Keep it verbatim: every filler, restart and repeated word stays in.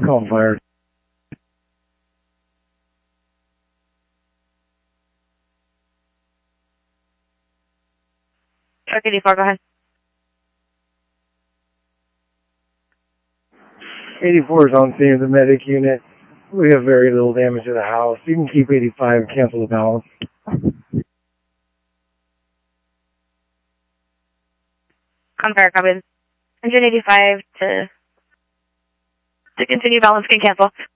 Call fire. Truck eighty-four, go ahead. eighty-four is on scene of the medic unit. We have very little damage to the house. You can keep eighty-five and cancel the balance. Call fire, copy. one eighty-five to, to continue balance can cancel.